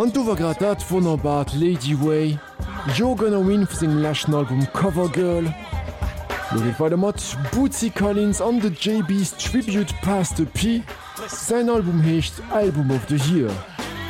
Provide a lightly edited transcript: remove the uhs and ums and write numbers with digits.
Und du war grad dat vun der Bad Lady Way, Jogan Winf sing lächen Album Covergirl. Lo geht weiter mat Bootsy Collins an de JB's Tribute Past the P. Sein Album hecht Album of the Year.